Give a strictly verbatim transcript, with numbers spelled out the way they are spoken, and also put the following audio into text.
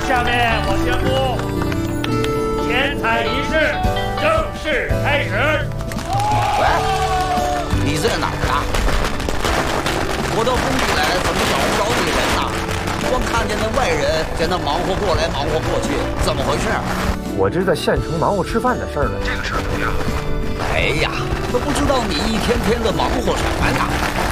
下面我宣布，剪彩仪式正式开始。 喂，你在哪儿啊？我到工地来，怎么找不着你人呢？光看见那外人在那忙活过来忙活过去，怎么回事？ 我这在县城忙活吃饭的事儿呢。这个事儿怎么样？ 哎呀，都不知道你一天天的忙活什么呢？